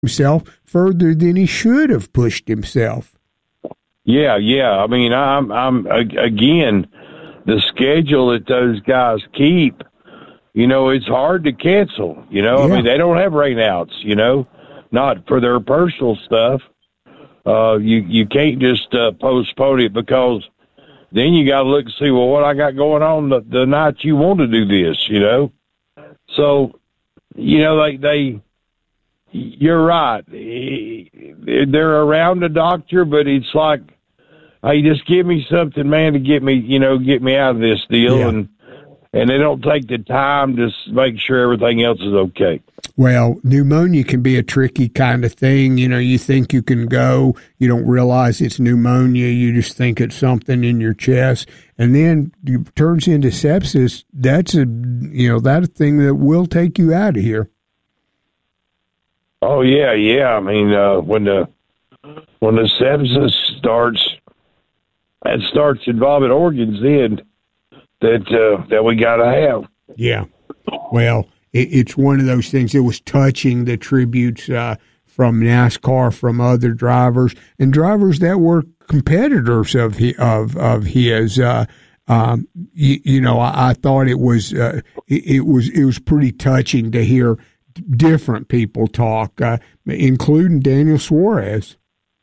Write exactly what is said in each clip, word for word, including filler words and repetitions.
himself further than he should have pushed himself. Yeah, yeah. I mean, I'm, I'm again, the schedule that those guys keep, you know, it's hard to cancel. You know, yeah. I mean, they don't have rainouts. You know, not for their personal stuff. Uh, you you can't just uh, postpone it, because then you got to look and see, well, what I got going on the, the night you want to do this. You know, so you know they they. You're right. They're around the doctor, but it's like, hey, just give me something, man, to get me, you know, get me out of this deal. Yeah. And and they don't take the time to make sure everything else is okay. Well, pneumonia can be a tricky kind of thing. You know, you think you can go, you don't realize it's pneumonia. You just think it's something in your chest. And then it turns into sepsis. That's a, you know, that's a thing that will take you out of here. Oh yeah, yeah. I mean, uh, when the when the sepsis starts, that starts involving organs then that uh, that we got to have. Yeah. Well, it, it's one of those things. It was touching, the tributes uh, from NASCAR, from other drivers, and drivers that were competitors of he, of of his. Uh, um, you, you know, I, I thought it was uh, it, it was it was pretty touching to hear different people talk, uh, including Daniel Suarez.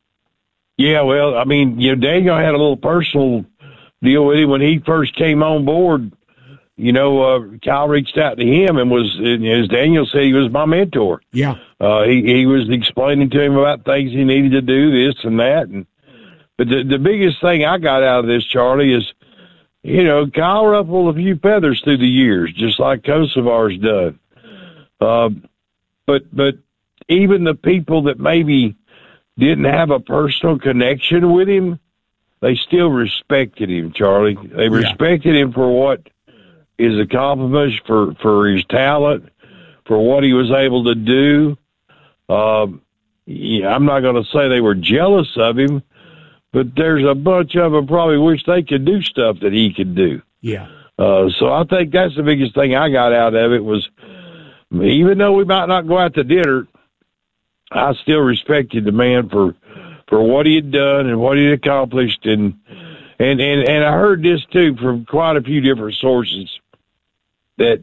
Yeah, well, I mean, you know, Daniel had a little personal deal with him when he first came on board. You know, uh, Kyle reached out to him and was, as Daniel said, he was my mentor. Yeah. Uh, he, he was explaining to him about things he needed to do, this and that. And but the, the biggest thing I got out of this, Charlie, is, you know, Kyle ruffled a few feathers through the years, just like Kosovar's done. Uh, but but even the people that maybe didn't have a personal connection with him, they still respected him, Charlie. They yeah. respected him for what his accomplishments, for, for his talent, for what he was able to do. Um, yeah, I'm not going to say they were jealous of him, but there's a bunch of them probably wish they could do stuff that he could do. Yeah. Uh, so I think that's the biggest thing I got out of it was, even though we might not go out to dinner, I still respected the man for for what he had done and what he had accomplished. And and, and, and I heard this, too, from quite a few different sources, that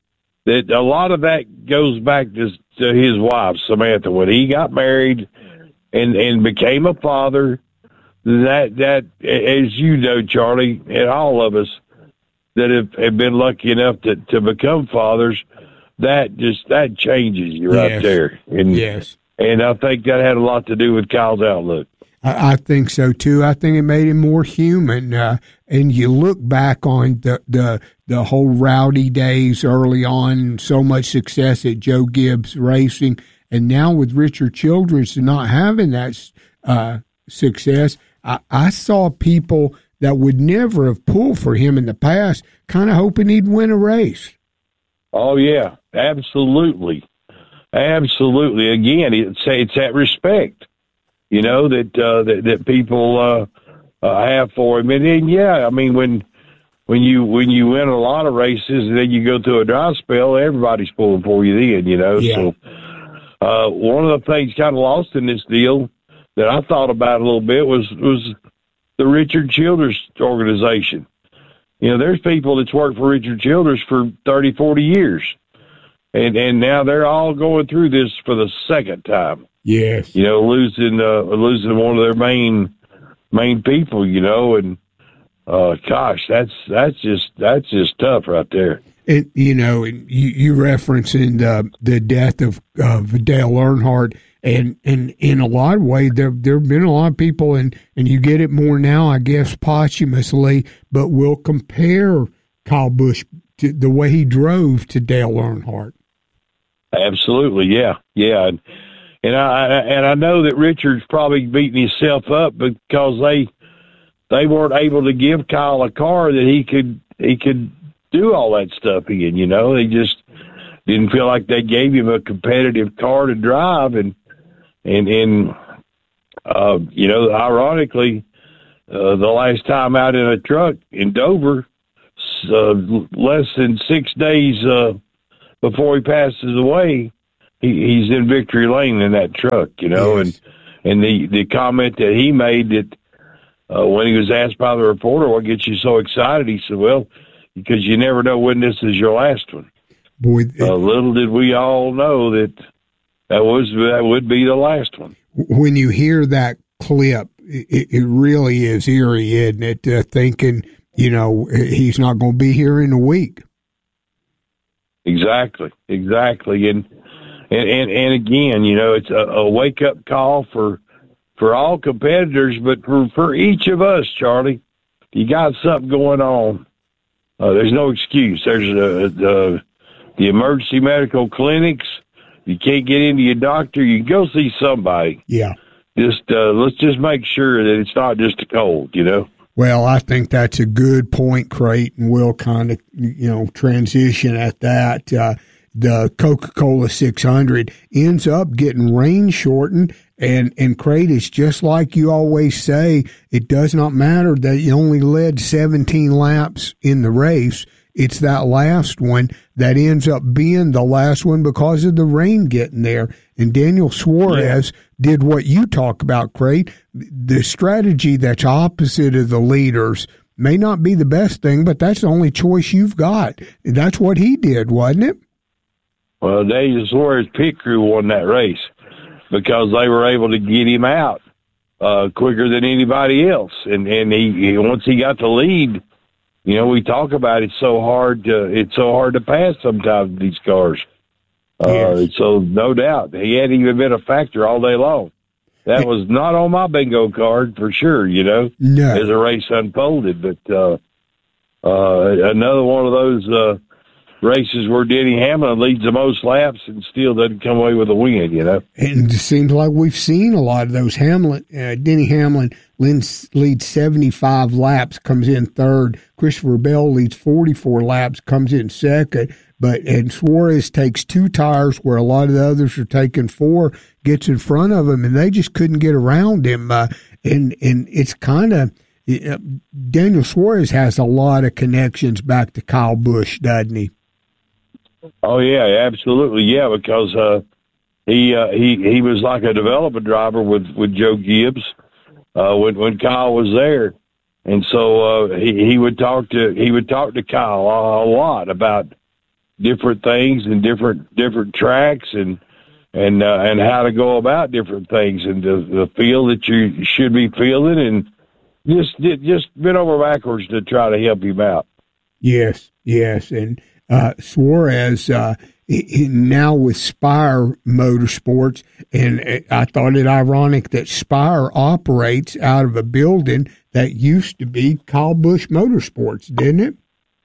that a lot of that goes back to, to his wife, Samantha. When he got married and, and became a father, that, that, as you know, Charlie, and all of us that have, have been lucky enough to, to become fathers, that just that changes you right yes. there. And, yes. And I think that had a lot to do with Kyle's outlook. I, I think so, too. I think it made him more human. Uh, and you look back on the, the, the whole rowdy days early on, so much success at Joe Gibbs Racing, and now with Richard Childress not having that uh, success, I, I saw people that would never have pulled for him in the past kind of hoping he'd win a race. Oh, yeah, absolutely. Absolutely. Again, it's, it's that respect, you know, that uh, that, that people uh, uh, have for him. And then, yeah, I mean, when when you when you win a lot of races and then you go through a dry spell, everybody's pulling for you then, you know. Yeah. So uh, one of the things kind of lost in this deal that I thought about a little bit was, was the Richard Childress organization. You know, there's people that's worked for Richard Childress for thirty, forty years. And and now they're all going through this for the second time. Yes. You know, losing uh, losing one of their main main people, you know, and uh, gosh, that's that's just that's just tough right there. And you know, you, you referencing the the death of of Dale Earnhardt, and and in a lot of ways, there there have been a lot of people, and and you get it more now, I guess, posthumously, but will compare Kyle Busch to the way he drove to Dale Earnhardt. Absolutely, yeah, yeah, and and I and I know that Richard's probably beating himself up because they they weren't able to give Kyle a car that he could he could do all that stuff in. You know, they just didn't feel like they gave him a competitive car to drive, and and and uh, you know, ironically, uh, the last time out in a truck in Dover, uh, less than six days. Uh, Before he passes away, he, he's in victory lane in that truck, you know, yes. and and the the comment that he made that uh, when he was asked by the reporter what gets you so excited, he said, "Well, because you never know when this is your last one." Boy, it, uh, little did we all know that that was that would be the last one. When you hear that clip, it, it really is eerie, isn't it? Uh, thinking, you know, he's not going to be here in a week. Exactly, exactly, and and and, and again, you know, it's a, a wake up call for for all competitors, but for for each of us, Charlie, you got something going on. Uh, there's no excuse. There's a, a, the emergency medical clinics. You can't get into your doctor, you can go see somebody. Yeah. Just uh, let's just make sure that it's not just a cold, you know. Well, I think that's a good point, Crate, and we'll kind of, you know, transition at that. Uh, the Coca-Cola six hundred ends up getting rain shortened, and, and Crate, it's just like you always say, it does not matter that you only led seventeen laps in the race. It's that last one that ends up being the last one because of the rain getting there. And Daniel Suarez yeah. did what you talk about, Crate. The strategy that's opposite of the leaders may not be the best thing, but that's the only choice you've got. That's what he did, wasn't it? Well, Daniel Suarez pit crew won that race because they were able to get him out uh, quicker than anybody else. And, and he, he once he got the lead, you know, we talk about it's so hard to it's so hard to pass sometimes these cars. Uh, yes. So no doubt he hadn't even been a factor all day long. That was not on my bingo card for sure. You know, no. as the race unfolded, but uh, uh, another one of those uh, races where Denny Hamlin leads the most laps and still doesn't come away with a win. You know, and it seems like we've seen a lot of those. Hamlin, uh, Denny Hamlin leads, leads seventy-five laps, comes in third. Christopher Bell leads forty-four laps, comes in second. But and Suarez takes two tires where a lot of the others are taking four, gets in front of him, and they just couldn't get around him. Uh, and and it's kind of uh, Daniel Suarez has a lot of connections back to Kyle Busch, doesn't he? Oh yeah, absolutely, yeah. Because uh, he uh, he he was like a development driver with, with Joe Gibbs uh, when when Kyle was there, and so uh, he he would talk to he would talk to Kyle a, a lot about different things and different different tracks and and uh, and how to go about different things and the, the feel that you should be feeling and just just bent over backwards to try to help him out. Yes, yes, and uh, Suarez uh, he, he now with Spire Motorsports, and I thought it ironic that Spire operates out of a building that used to be Kyle Busch Motorsports, didn't it?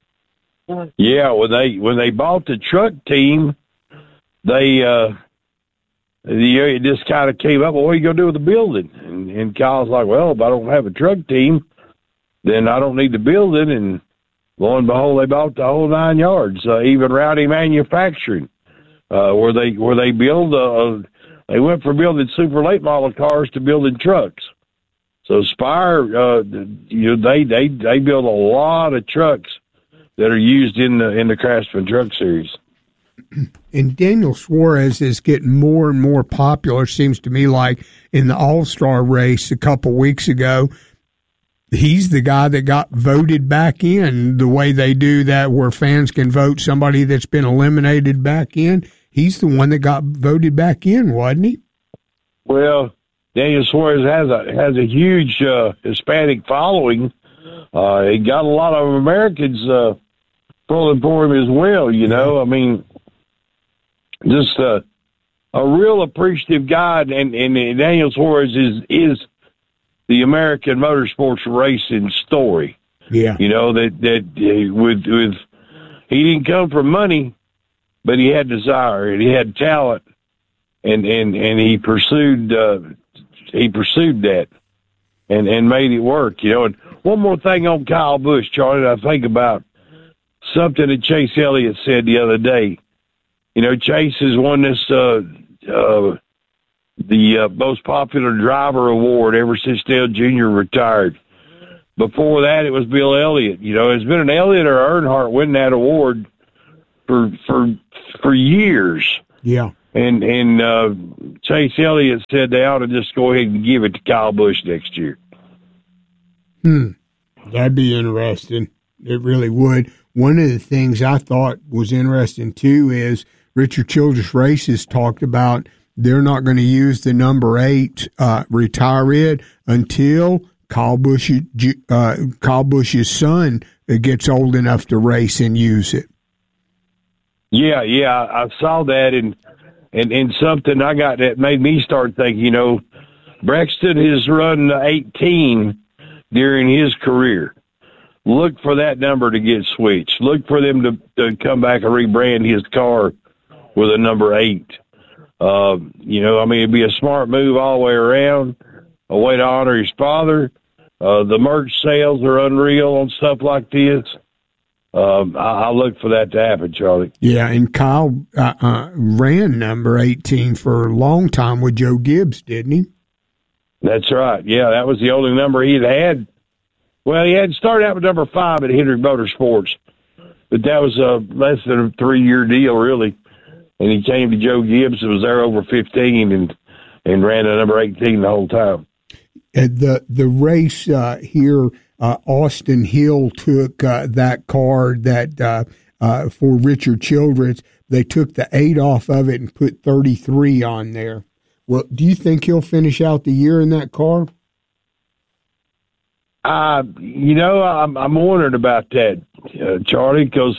Yeah, when they when they bought the truck team, they uh, the it just kind of came up. Well, what are you gonna do with the building? And, and Kyle's like, well, if I don't have a truck team, then I don't need the building. And lo and behold, they bought the whole nine yards. Uh, even Rowdy Manufacturing, uh, where they where they build uh, they went from building super late model cars to building trucks. So Spire, uh, you know, they they they build a lot of trucks that are used in the in the Craftsman Truck Series. And Daniel Suarez is getting more and more popular, seems to me like in the All-Star race a couple weeks ago. He's the guy that got voted back in the way they do that where fans can vote somebody that's been eliminated back in. He's the one that got voted back in, wasn't he? Well, Daniel Suarez has a has a huge uh, Hispanic following. Uh, he got a lot of Americans uh, pulling for him as well, you know. I mean, just uh, a real appreciative guy, and, and Daniel Suarez is is the American motorsports racing story. Yeah, you know that that uh, with with he didn't come from money, but he had desire and he had talent, and and and he pursued uh, he pursued that, and and made it work, you know. And one more thing on Kyle Busch, Charlie, I think about something that Chase Elliott said the other day. You know, Chase has won this, uh, uh, the uh, most popular driver award ever since Dale Junior retired. Before that, it was Bill Elliott. You know, it's been an Elliott or Earnhardt winning that award for for for years. Yeah. and and uh, Chase Elliott said they ought to just go ahead and give it to Kyle Busch next year. Hmm, that'd be interesting. It really would. One of the things I thought was interesting too is Richard Childress Races talked about they're not going to use the number eight, uh, retire it until Kyle Busch, uh, Kyle Busch's son gets old enough to race and use it. Yeah, yeah, I saw that, and and and something I got that made me start thinking. You know, Braxton has run eighteen during his career. Look for that number to get switched. Look for them to, to come back and rebrand his car with a number eight. Uh, you know, I mean, it'd be a smart move all the way around, a way to honor his father. Uh, the merch sales are unreal on stuff like this. Um, I, I look for that to happen, Charlie. Yeah, and Kyle uh, uh, ran number eighteen for a long time with Joe Gibbs, didn't he? That's right. Yeah, that was the only number he'd had. Well, he had started out with number five at Hendrick Motorsports, but that was a less than a three-year deal, really. And he came to Joe Gibbs, who was there over fifteen, and and ran a number eighteen the whole time. At the the race uh, here, uh, Austin Hill took uh, that car that uh, uh, for Richard Childress. They took the eight off of it and put thirty-three on there. Well, do you think he'll finish out the year in that car? Uh, you know, I'm, I'm wondering about that, uh, Charlie, because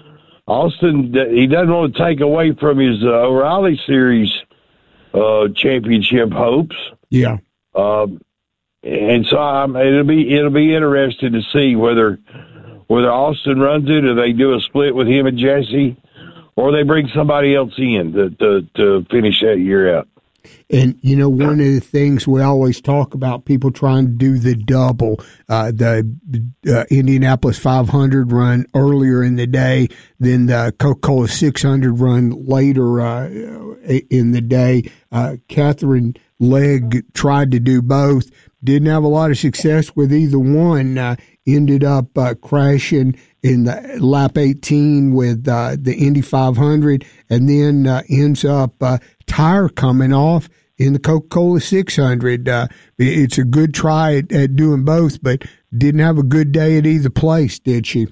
Austin, he doesn't want to take away from his uh, O'Reilly Series uh, championship hopes. Yeah. Um, and so I'm, it'll be it'll be interesting to see whether whether Austin runs it, or they do a split with him and Jesse, or they bring somebody else in to to, to finish that year out. And, you know, one of the things we always talk about, people trying to do the double, uh, the uh, Indianapolis five hundred run earlier in the day, then the Coca-Cola six hundred run later uh, in the day. Uh, Catherine Legg tried to do both, didn't have a lot of success with either one, uh, ended up uh, crashing in the lap eighteen with uh, the Indy five hundred, and then uh, ends up uh, tire coming off in the Coca-Cola six hundred. Uh, it's a good try at, at doing both, but didn't have a good day at either place, did she?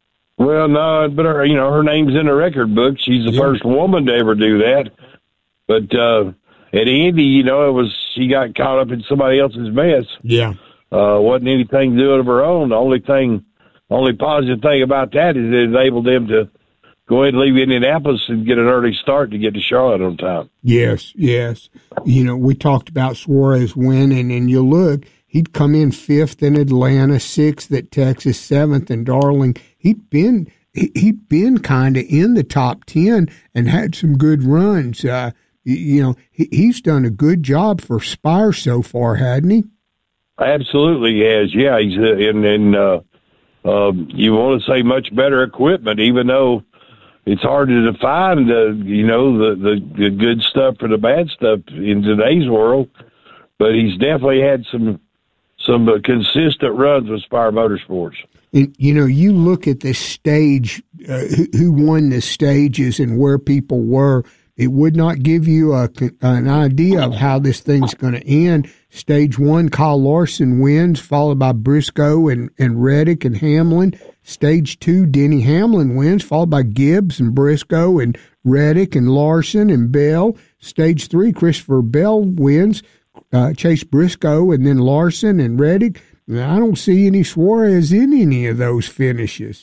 Well, no, but her, you know, her name's in the record book. She's the yeah. first woman to ever do that. But uh, at Indy, you know, it was she got caught up in somebody else's mess. Yeah, uh, wasn't anything to do of her own. The only thing, only positive thing about that is it enabled them to go ahead and leave Indianapolis and get an early start to get to Charlotte on time. Yes, yes. You know, we talked about Suarez winning, and you look, he'd come in fifth in Atlanta, sixth at Texas, seventh in Darling. He'd been he'd been kind of in the top ten and had some good runs. Uh, you know, he, he's done a good job for Spire so far, hadn't he? Absolutely, he has. Yeah, he's uh, in. in uh, uh, you want to say much better equipment, even though it's hard to define the, you know, the, the, the good stuff for the bad stuff in today's world. But he's definitely had some some uh, consistent runs with Spire Motorsports. And, you know, you look at the stage, uh, who, who won the stages and where people were, it would not give you a, an idea of how this thing's going to end. Stage one, Kyle Larson wins, followed by Briscoe and, and Reddick and Hamlin. Stage two, Denny Hamlin wins, followed by Gibbs and Briscoe and Reddick and Larson and Bell. Stage three, Christopher Bell wins, uh, Chase Briscoe and then Larson and Reddick. I don't see any Suarez in any of those finishes.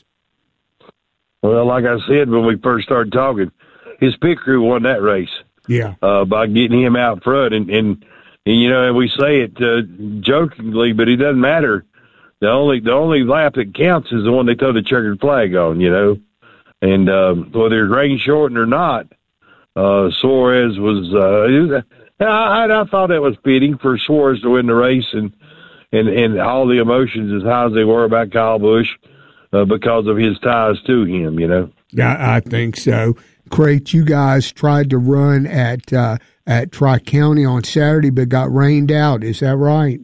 Well, like I said when we first started talking, his pit crew won that race. Yeah, uh, by getting him out front, and and, and you know, and we say it uh, jokingly, but it doesn't matter. The only the only lap that counts is the one they throw the checkered flag on, you know. And uh, whether it's rain shortened or not, uh, Suarez was. Uh, I, I thought that was fitting for Suarez to win the race, and and, and all the emotions as high as they were about Kyle Busch uh, because of his ties to him, you know. Yeah, I think so. Crate, you guys tried to run at uh, at Tri-County on Saturday, but got rained out. Is that right?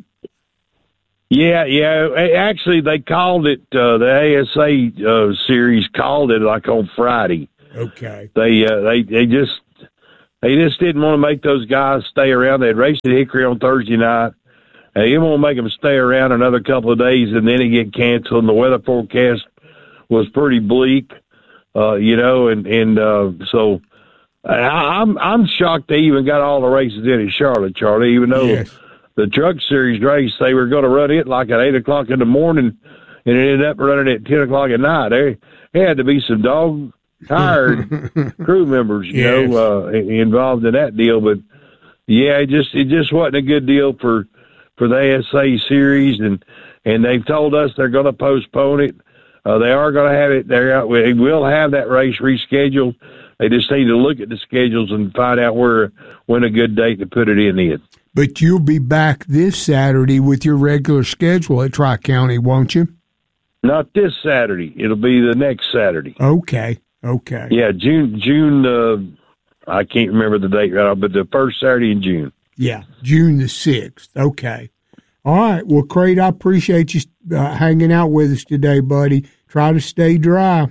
Yeah, yeah. Actually, they called it, uh, the A S A uh, series called it like on Friday. Okay. They, uh, they, they just, they just didn't want to make those guys stay around. They'd raced at Hickory on Thursday night. And they didn't want to make them stay around another couple of days, and then it get canceled. And the weather forecast was pretty bleak, uh, you know, and and uh, so I, I'm I'm shocked they even got all the races in in Charlotte, Charlie. Even though yes. the Truck Series race, they were going to run it like at eight o'clock in the morning, and it ended up running at ten o'clock at night. There, there had to be some dog tired crew members, you yes. know, uh, involved in that deal. But yeah, it just it just wasn't a good deal for. for the A S A series, and, and they've told us they're going to postpone it. Uh, they are going to have it. They're out. They will have that race rescheduled. They just need to look at the schedules and find out where when a good date to put it in is. But you'll be back this Saturday with your regular schedule at Tri-County, won't you? Not this Saturday. It'll be the next Saturday. Okay. Okay. Yeah, June. June. Uh, I can't remember the date right now, but the first Saturday in June. Yeah, June the sixth. Okay. All right. Well, Crate, I appreciate you uh, hanging out with us today, buddy. Try to stay dry.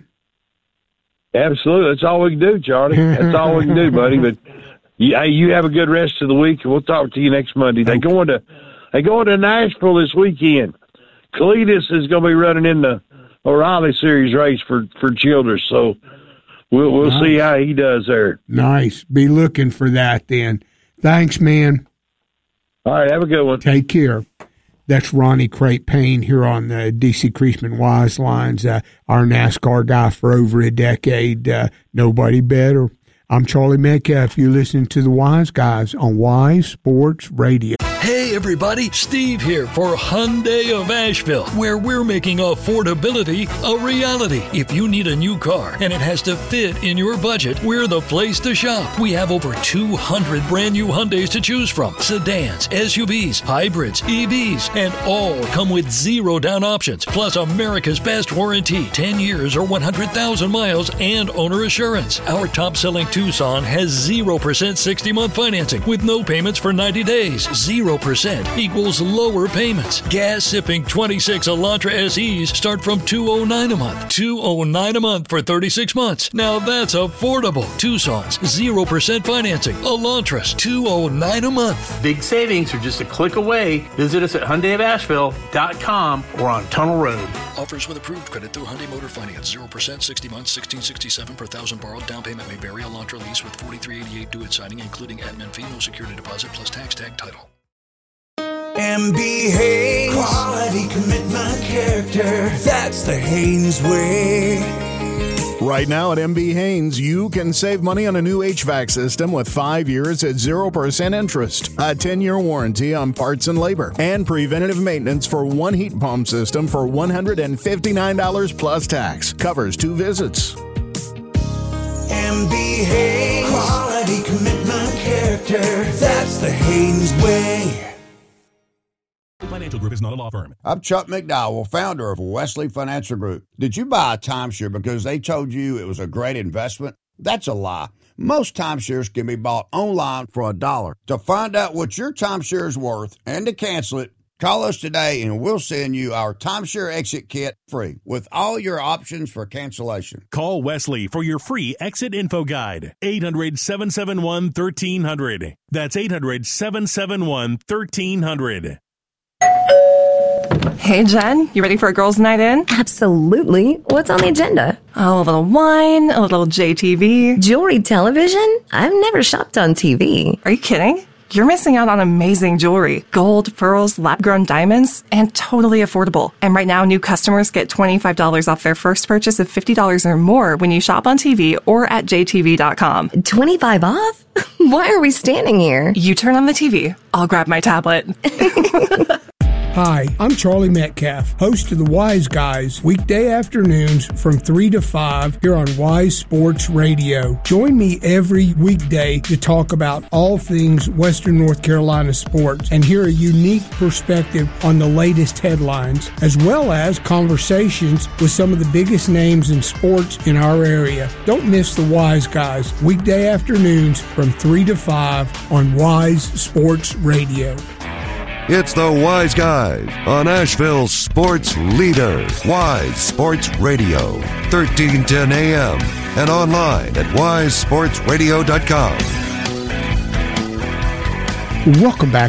Absolutely. That's all we can do, Charlie. That's all we can do, buddy. But yeah, you have a good rest of the week, and we'll talk to you next Monday. They going to they going to Nashville this weekend. Cletus is going to be running in the O'Reilly Series race for, for Childress, so we'll we'll nice. see how he does there. Nice. Be looking for that then. Thanks, man. All right, have a good one. Take care. That's Ronnie Crate Payne here on the D C Creasman Wise Lines, uh, our NASCAR guy for over a decade. Uh, nobody better. I'm Charlie Metcalf. You're listening to the Wise Guys on Wise Sports Radio. Hey everybody, Steve here for Hyundai of Asheville, where we're making affordability a reality. If you need a new car and it has to fit in your budget, we're the place to shop. We have over two hundred brand new Hyundais to choose from. Sedans, S U Vs, hybrids, E Vs, and all come with zero down options. Plus America's best warranty, ten years or one hundred thousand miles and owner assurance. Our top-selling Tucson has zero percent sixty-month financing with no payments for ninety days. Zero percent equals lower payments. Gas-sipping twenty-six Elantra S Es start from two hundred nine dollars a month. two hundred nine dollars a month for thirty-six months. Now that's affordable. Tucson's zero percent financing. Elantra's two hundred nine dollars a month. Big savings are just a click away. Visit us at Hyundai of Asheville dot com or on Tunnel Road. Offers with approved credit through Hyundai Motor Finance. zero percent, sixty months, sixteen sixty-seven per thousand borrowed. Down payment may vary. Elantra lease with forty-three eighty-eight due at signing, including admin fee, no security deposit, plus tax tag title. M B Haynes. Quality, commitment, character. That's the Haynes way. Right now at M B Haynes, you can save money on a new H V A C system with five years at zero percent interest, a ten-year warranty on parts and labor, and preventative maintenance for one heat pump system for one hundred fifty-nine dollars plus tax. Covers two visits. M B Haynes. Quality, commitment, character. That's the Haynes way. Financial Group is not a law firm. I'm Chuck McDowell, founder of Wesley Financial Group. Did you buy a timeshare because they told you it was a great investment? That's a lie. Most timeshares can be bought online for a dollar. To find out what your timeshare is worth and to cancel it, call us today and we'll send you our timeshare exit kit free with all your options for cancellation. Call Wesley for your free exit info guide. eight hundred, seven seven one, one three zero zero. That's eight hundred, seven seven one, one three zero zero. Hey, Jen, you ready for a girls' night in? Absolutely. What's on the agenda? Oh, a little wine, a little J T V. Jewelry television? I've never shopped on T V. Are you kidding? You're missing out on amazing jewelry. Gold, pearls, lab-grown diamonds, and totally affordable. And right now, new customers get twenty-five dollars off their first purchase of fifty dollars or more when you shop on T V or at J T V dot com. twenty-five off? Why are we standing here? You turn on the T V. I'll grab my tablet. Hi, I'm Charlie Metcalf, host of the Wise Guys, weekday afternoons from three to five here on Wise Sports Radio. Join me every weekday to talk about all things Western North Carolina sports and hear a unique perspective on the latest headlines, as well as conversations with some of the biggest names in sports in our area. Don't miss the Wise Guys, weekday afternoons from three to five on Wise Sports Radio. It's the Wise Guys on Asheville's sports leader, Wise Sports Radio, thirteen ten A M, and online at wise sports radio dot com. Welcome back